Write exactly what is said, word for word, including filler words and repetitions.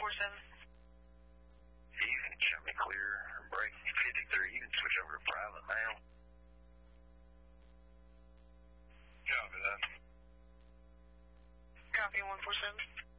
four seven. You can show me clear break fifty-three. You can switch over to private now. Copy that. Copy one four seven.